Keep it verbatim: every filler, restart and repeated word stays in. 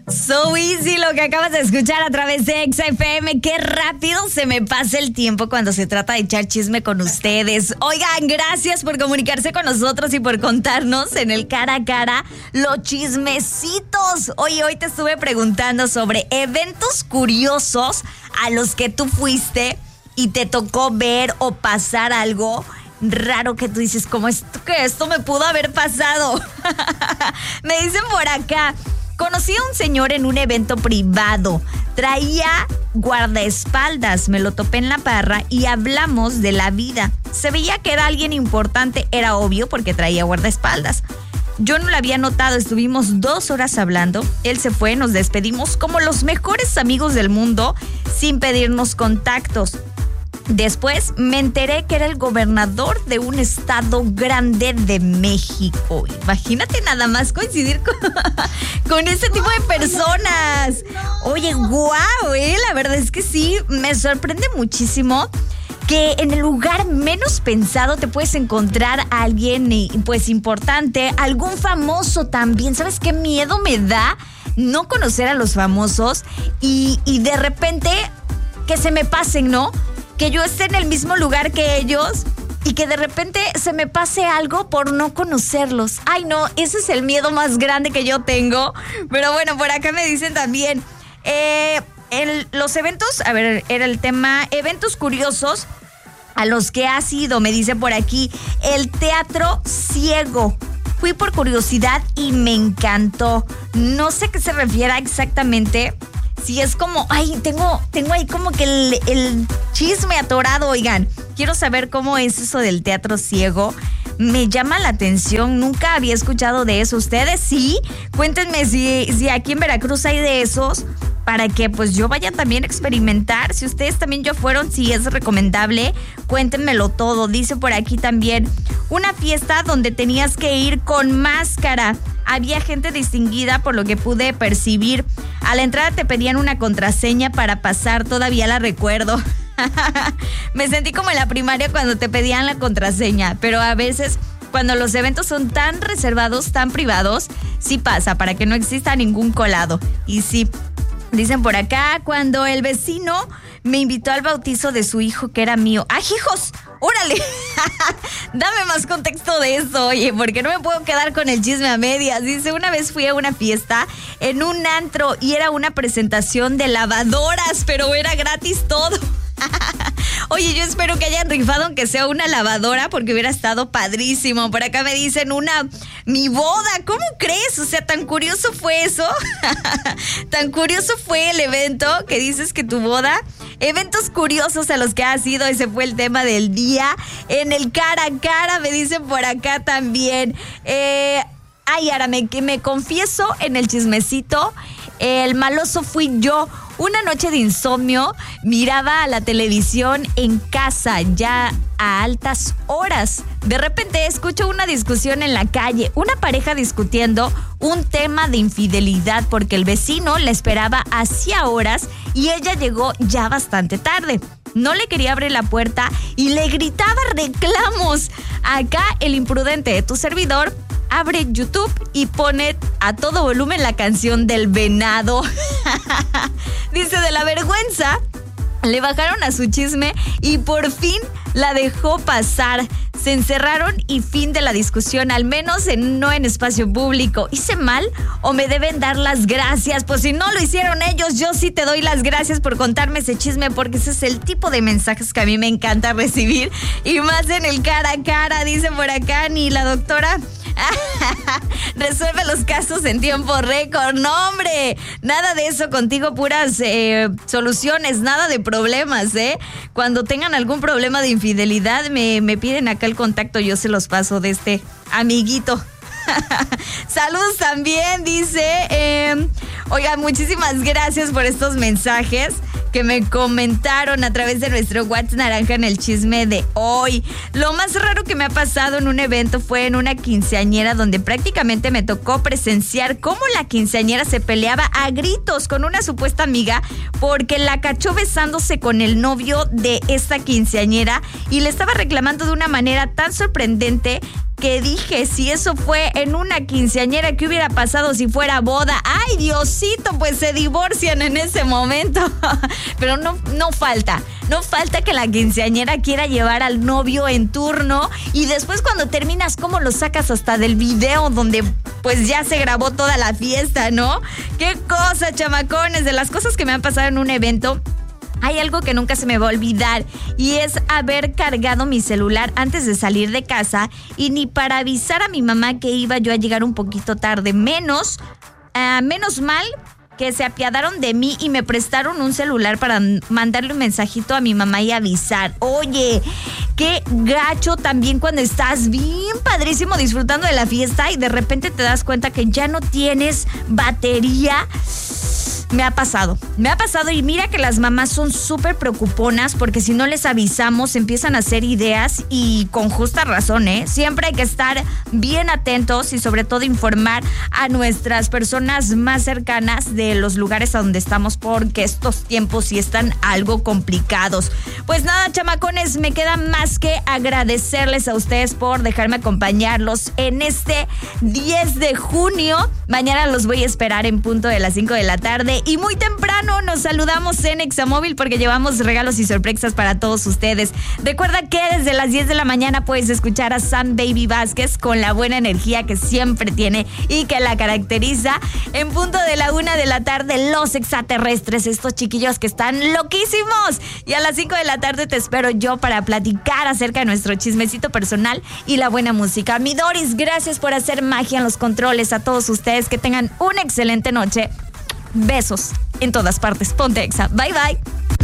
So easy lo que acabas de escuchar a través de Exa F M. Qué rápido se me pasa el tiempo cuando se trata de echar chisme con ustedes. Oigan, gracias por comunicarse con nosotros y por contarnos en el cara a cara los chismecitos. Oye, hoy te estuve preguntando sobre eventos curiosos a los que tú fuiste y te tocó ver o pasar algo raro que tú dices, ¿cómo esto que esto me pudo haber pasado? Me dicen por acá, conocí a un señor en un evento privado, traía guardaespaldas, me lo topé en la barra y hablamos de la vida. Se veía que era alguien importante, era obvio porque traía guardaespaldas. Yo no lo había notado, estuvimos dos horas hablando, él se fue, nos despedimos como los mejores amigos del mundo sin pedirnos contactos. Después me enteré que era el gobernador de un estado grande de México. Imagínate nada más coincidir con, con ese tipo de personas. Oye, guau, eh, la verdad es que sí, me sorprende muchísimo que en el lugar menos pensado te puedes encontrar a alguien pues importante, algún famoso también. ¿Sabes qué miedo me da no conocer a los famosos y, y de repente que se me pasen, ¿no? Que yo esté en el mismo lugar que ellos y que de repente se me pase algo por no conocerlos. Ay, no, ese es el miedo más grande que yo tengo. Pero bueno, por acá me dicen también, eh, el, los eventos, a ver, era el tema, eventos curiosos a los que has ido, me dice por aquí, el teatro ciego. Fui por curiosidad y me encantó. No sé a qué se refiere exactamente. Si es como, ay, tengo, tengo ahí como que el, el chisme atorado, oigan. Quiero saber cómo es eso del teatro ciego. Me llama la atención, nunca había escuchado de eso. ¿Ustedes sí? Cuéntenme si, si aquí en Veracruz hay de esos para que pues yo vaya también a experimentar. Si ustedes también ya fueron, si es recomendable, cuéntenmelo todo. Dice por aquí también, una fiesta donde tenías que ir con máscara. Había gente distinguida por lo que pude percibir. A la entrada te pedían una contraseña para pasar, todavía la recuerdo. Me sentí como en la primaria cuando te pedían la contraseña, pero a veces cuando los eventos son tan reservados, tan privados, sí pasa, para que no exista ningún colado. Y sí, dicen por acá, cuando el vecino me invitó al bautizo de su hijo que era mío. ¡Ay, hijos! ¡Órale! Dame más contexto de eso, oye, porque no me puedo quedar con el chisme a medias. Dice, una vez fui a una fiesta en un antro y era una presentación de lavadoras, pero era gratis todo. Oye, yo espero que hayan rifado aunque sea una lavadora porque hubiera estado padrísimo. Por acá me dicen una, mi boda, ¿cómo crees? O sea, tan curioso fue eso. Tan curioso fue el evento que dices que tu boda. Eventos curiosos a los que has ido, ese fue el tema del día. En el cara a cara me dicen por acá también. Eh, ay, ahora me, me confieso en el chismecito. El maloso fui yo. Una noche de insomnio, miraba a la televisión en casa ya a altas horas. De repente escucho una discusión en la calle, una pareja discutiendo un tema de infidelidad porque el vecino la esperaba hacía horas y ella llegó ya bastante tarde. No le quería abrir la puerta y le gritaba reclamos. Acá el imprudente de tu servidor abre YouTube y pone a todo volumen la canción del venado. Dice, de la vergüenza, le bajaron a su chisme y por fin la dejó pasar. Se encerraron y fin de la discusión, al menos en, no en espacio público. ¿Hice mal o me deben dar las gracias? Pues si no lo hicieron ellos, yo sí te doy las gracias por contarme ese chisme, porque ese es el tipo de mensajes que a mí me encanta recibir. Y más en el cara a cara, dice por acá, ni la doctora resuelve los casos en tiempo récord. No, hombre, nada de eso contigo, puras eh, soluciones, nada de problemas, ¿eh? Cuando tengan algún problema de infidelidad, me, me piden acá el contacto, yo se los paso de este amiguito. Saludos también, dice, eh, oigan, muchísimas gracias por estos mensajes que me comentaron a través de nuestro WhatsApp naranja en el chisme de hoy. Lo más raro que me ha pasado en un evento fue en una quinceañera donde prácticamente me tocó presenciar cómo la quinceañera se peleaba a gritos con una supuesta amiga porque la cachó besándose con el novio de esta quinceañera y le estaba reclamando de una manera tan sorprendente que dije, si eso fue en una quinceañera, ¿qué hubiera pasado si fuera boda? ¡Ay, Diosito! Pues se divorcian en ese momento. Pero no, no falta, no falta que la quinceañera quiera llevar al novio en turno y después cuando terminas, ¿cómo lo sacas hasta del video donde pues ya se grabó toda la fiesta, ¿no? ¡Qué cosa, chamacones! De las cosas que me han pasado en un evento, hay algo que nunca se me va a olvidar y es haber cargado mi celular antes de salir de casa y ni para avisar a mi mamá que iba yo a llegar un poquito tarde. Menos, uh, menos mal que se apiadaron de mí y me prestaron un celular para mandarle un mensajito a mi mamá y avisar. Oye, qué gacho también cuando estás bien padrísimo disfrutando de la fiesta y de repente te das cuenta que ya no tienes batería. Me ha pasado, me ha pasado y mira que las mamás son súper preocuponas porque si no les avisamos empiezan a hacer ideas y con justa razón, ¿eh? Siempre hay que estar bien atentos y sobre todo informar a nuestras personas más cercanas de los lugares a donde estamos porque estos tiempos sí están algo complicados. Pues nada, chamacones, me queda más que agradecerles a ustedes por dejarme acompañarlos en este diez de junio. Mañana los voy a esperar en punto de las cinco de la tarde. Y muy temprano nos saludamos en Examóvil porque llevamos regalos y sorpresas para todos ustedes. Recuerda que desde las diez de la mañana puedes escuchar a Sam Baby Vázquez con la buena energía que siempre tiene y que la caracteriza. En punto de la una de la tarde, los extraterrestres, estos chiquillos que están loquísimos. Y a las cinco de la tarde te espero yo para platicar acerca de nuestro chismecito personal y la buena música. Mi Doris, gracias por hacer magia en los controles. A todos ustedes que tengan una excelente noche. Besos en todas partes. Ponte Exa. Bye, bye.